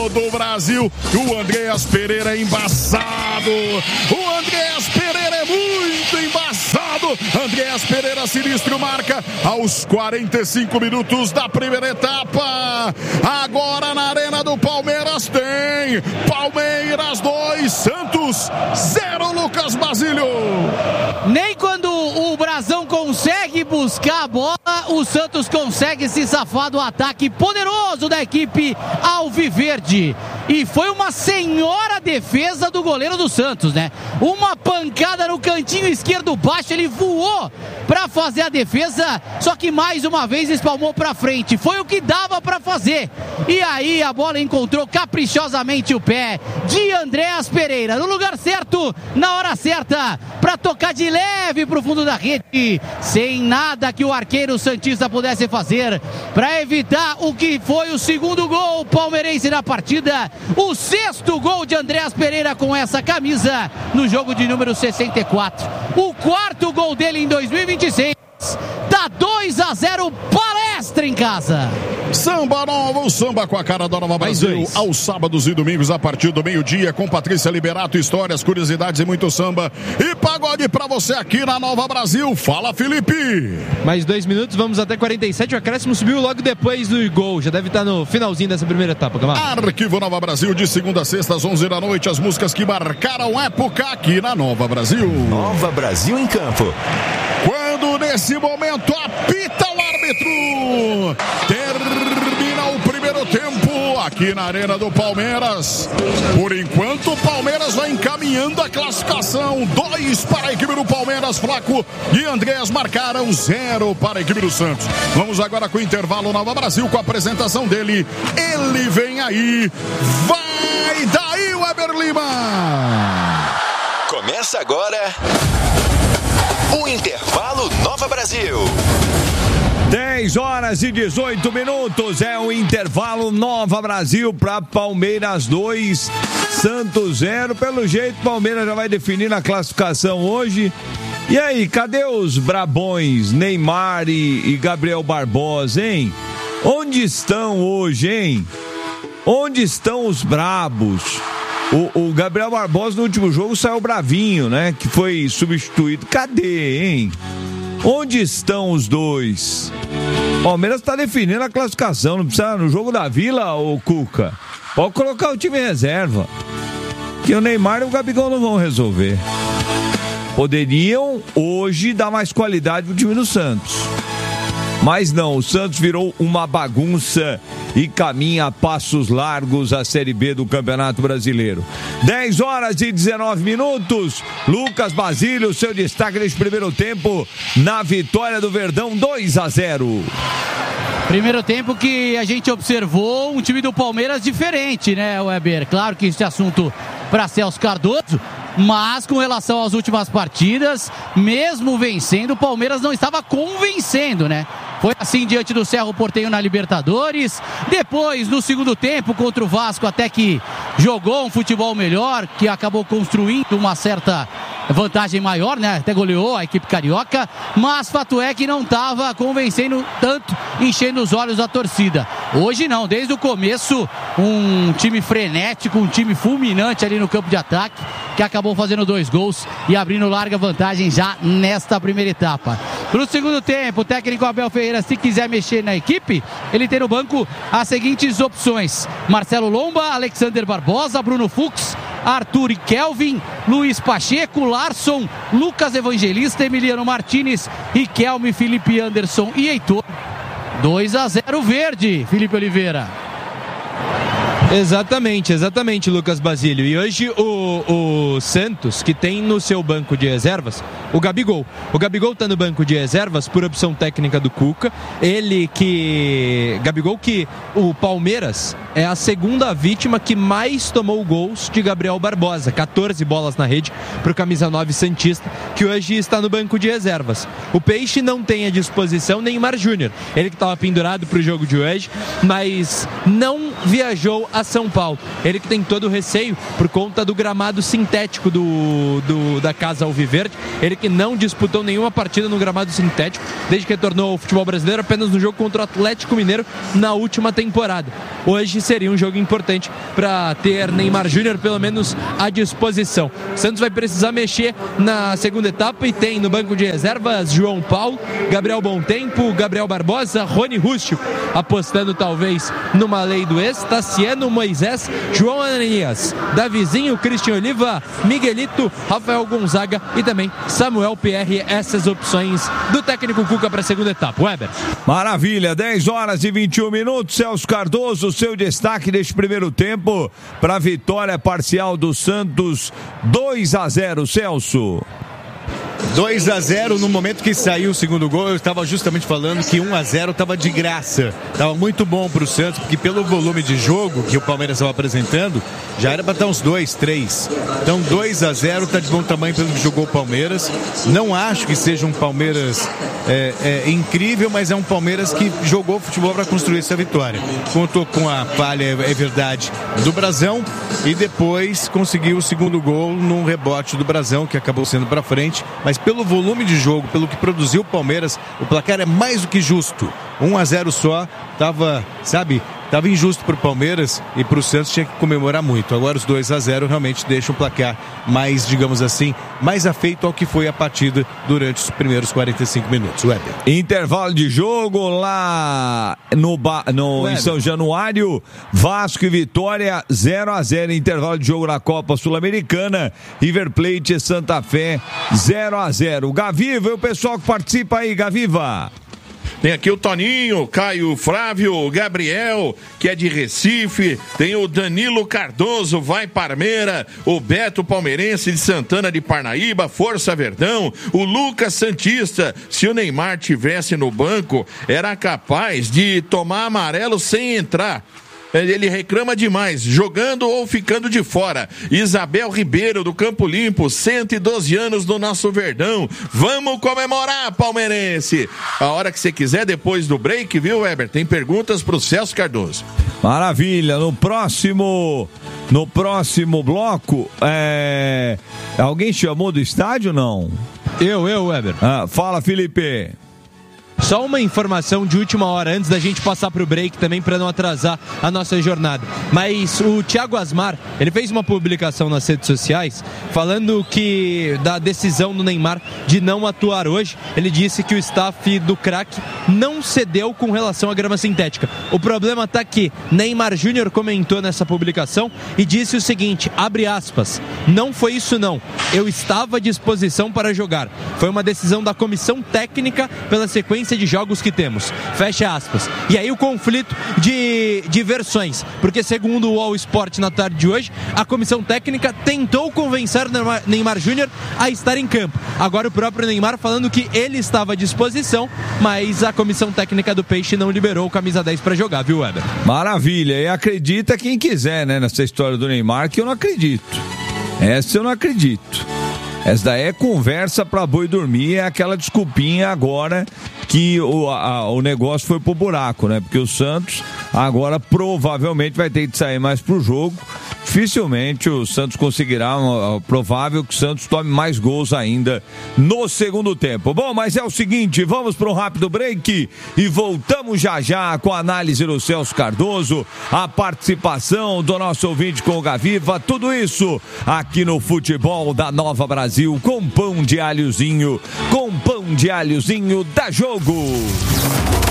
todo o Brasil. O Andreas Pereira é embaçado. O Andreas Pereira é muito embaçado. Andreas Pereira sinistro marca aos 45 minutos da primeira etapa. Agora na Arena do Palmeiras tem Palmeiras 2, Santos 0, Lucas Basílio. Nem quando o Brasão consegue buscar a bola, o Santos consegue se safar do ataque poderoso da equipe alviverde. E foi uma senhora defesa do goleiro do Santos, né? Uma pancada no cantinho esquerdo baixo, ele voou para fazer a defesa, só que mais uma vez espalmou para frente. Foi o que dava para fazer. E aí a bola encontrou caprichosamente o pé de Andreas Pereira, no lugar certo, na hora certa, para tocar de leve pro fundo da rede, sem nada que o arqueiro santista pudesse fazer para evitar o que foi o segundo gol palmeirense na partida, o sexto gol de Andreas Pereira com essa camisa no jogo de número 64, o quarto gol dele em 2026. Tá 2-0, Palestra em casa. Samba Nova, o samba com a cara da Nova Brasil, aos sábados e domingos a partir do meio-dia, com Patrícia Liberato, histórias, curiosidades e muito samba e pagode pra você aqui na Nova Brasil. Fala, Felipe! Mais 2 minutos, vamos até 47, o acréscimo subiu logo depois do gol, já deve estar no finalzinho dessa primeira etapa, Camargo. Arquivo Nova Brasil, de segunda a sexta às 11 da noite, as músicas que marcaram época aqui na Nova Brasil. Nova Brasil em campo. Quando nesse momento apita o árbitro, termina o primeiro tempo aqui na Arena do Palmeiras. Por enquanto o Palmeiras vai encaminhando a classificação. 2 para a equipe do Palmeiras, Flaco e Andreas marcaram 0 para a equipe do Santos. Vamos agora com o intervalo Nova Brasil, com a apresentação dele. Ele vem aí, vai daí, Weber Lima. Começa agora o Intervalo Nova Brasil. 10h18, é o intervalo Nova Brasil para Palmeiras 2, Santos 0. Pelo jeito, Palmeiras já vai definir a classificação hoje. E aí, cadê os brabões Neymar e Gabriel Barbosa, hein? Onde estão hoje, hein? Onde estão os brabos? O Gabriel Barbosa no último jogo saiu bravinho, né? Que foi substituído. Cadê, hein? Onde estão os dois? Palmeiras tá definindo a classificação, não precisa no jogo da Vila, ô Cuca. Pode colocar o time em reserva. Que o Neymar e o Gabigol não vão resolver. Poderiam hoje dar mais qualidade pro time do Santos. Mas não, o Santos virou uma bagunça e caminha a passos largos a Série B do Campeonato Brasileiro. 10h19, Lucas Basílio, seu destaque neste primeiro tempo na vitória do Verdão 2-0. Primeiro tempo que a gente observou um time do Palmeiras diferente, né, Weber? Claro que esse assunto para Celso Cardoso, mas com relação às últimas partidas, mesmo vencendo, o Palmeiras não estava convencendo, né? Foi assim diante do Cerro Porteño na Libertadores. Depois, no segundo tempo, contra o Vasco, até que jogou um futebol melhor, que acabou construindo uma certa vantagem maior, né? Até goleou a equipe carioca, mas fato é que não estava convencendo tanto, enchendo os olhos da torcida. Hoje não, desde o começo, um time frenético, um time fulminante ali no campo de ataque, que acabou fazendo 2 gols e abrindo larga vantagem já nesta primeira etapa. Para o segundo tempo, o técnico Abel Ferreira, se quiser mexer na equipe, ele tem no banco as seguintes opções: Marcelo Lomba, Alexander Barbosa, Bruno Fux, Arthur e Kelvin, Luiz Pacheco, Larson, Lucas Evangelista, Emiliano Martinez, Riquelme, Felipe Anderson e Heitor. 2-0 verde, Felipe Oliveira. Exatamente, Lucas Basílio. E hoje o Santos, que tem no seu banco de reservas o Gabigol. O Gabigol tá no banco de reservas por opção técnica do Cuca. Gabigol que o Palmeiras é a segunda vítima que mais tomou gols de Gabriel Barbosa. 14 bolas na rede pro camisa 9 santista, que hoje está no banco de reservas. O Peixe não tem à disposição Neymar Júnior. Ele que estava pendurado pro jogo de hoje, mas não viajou a São Paulo. Ele que tem todo o receio por conta do gramado sintético da Casa Alviverde. Ele que não disputou nenhuma partida no gramado sintético desde que retornou ao futebol brasileiro, apenas no jogo contra o Atlético Mineiro na última temporada. Hoje seria um jogo importante para ter Neymar Júnior pelo menos à disposição. O Santos vai precisar mexer na segunda etapa e tem no banco de reservas João Paulo, Gabriel Bontempo, Gabriel Barbosa, Rony Rústico, apostando talvez numa lei do ex, Tassiano, Moisés, João Ananias, Davizinho, Cristian Oliva, Miguelito, Rafael Gonzaga e também Samuel Pierre. Essas opções do técnico Cuca para a segunda etapa. Weber. Maravilha, 10h21, Celso Cardoso, seu destaque deste primeiro tempo para a vitória parcial do Santos, 2-0, Celso. 2-0, no momento que saiu o segundo gol, eu estava justamente falando que 1-0 estava de graça. Estava muito bom para o Santos, porque pelo volume de jogo que o Palmeiras estava apresentando, já era para estar uns 2, 3. Então 2-0 está de bom tamanho pelo que jogou o Palmeiras. Não acho que seja um Palmeiras incrível, mas é um Palmeiras que jogou futebol para construir essa vitória. Contou com a falha, é verdade, do Brasão, e depois conseguiu o segundo gol num rebote do Brasão, que acabou sendo para frente. Mas pelo volume de jogo, pelo que produziu o Palmeiras, o placar é mais do que justo. 1-0 só, tava injusto para o Palmeiras, e para o Santos tinha que comemorar muito. Agora os 2-0 realmente deixam o placar mais, digamos assim, mais afeito ao que foi a partida durante os primeiros 45 minutos. Weber. Intervalo de jogo lá em São Januário, Vasco e Vitória 0-0. Intervalo de jogo na Copa Sul-Americana, River Plate e Santa Fé 0-0. Gaviva, e o pessoal que participa aí, Gaviva. Tem aqui o Toninho, Caio Flávio, Gabriel, que é de Recife. Tem o Danilo Cardoso, vai Parmeira. O Beto Palmeirense de Santana de Parnaíba, Força Verdão. O Lucas Santista, se o Neymar tivesse no banco, era capaz de tomar amarelo sem entrar. Ele reclama demais, jogando ou ficando de fora. Isabel Ribeiro, do Campo Limpo, 112 anos do nosso Verdão. Vamos comemorar, palmeirense. A hora que você quiser, depois do break, viu, Weber? Tem perguntas pro Celso Cardoso. Maravilha. No próximo bloco, alguém chamou do estádio, não? Eu, Weber. Fala, Felipe. Só uma informação de última hora, antes da gente passar para o break também, para não atrasar a nossa jornada. Mas o Thiago Asmar, ele fez uma publicação nas redes sociais falando que da decisão do Neymar de não atuar hoje. Ele disse que o staff do craque não cedeu com relação à grama sintética. O problema está aqui. Neymar Júnior comentou nessa publicação e disse o seguinte, abre aspas, não foi isso não, eu estava à disposição para jogar. Foi uma decisão da comissão técnica pela sequência de jogos que temos, fecha aspas. E aí o conflito de versões, porque segundo o All Sport na tarde de hoje, a comissão técnica tentou convencer Neymar Júnior a estar em campo. Agora o próprio Neymar falando que ele estava à disposição, mas a comissão técnica do Peixe não liberou o camisa 10 para jogar, viu, Weber? Maravilha, e acredita quem quiser, né, nessa história do Neymar, que eu não acredito. Essa eu não acredito. Essa daí é conversa pra boi dormir, é aquela desculpinha agora que o negócio foi pro buraco, né? Porque o Santos agora provavelmente vai ter que sair mais pro jogo. Dificilmente o Santos conseguirá, provável que o Santos tome mais gols ainda no segundo tempo. Bom, mas é o seguinte, vamos para um rápido break e voltamos já com a análise do Celso Cardoso, a participação do nosso ouvinte com o Gaviva, tudo isso aqui no Futebol da Nova Brasil, com pão de alhozinho da Jogo.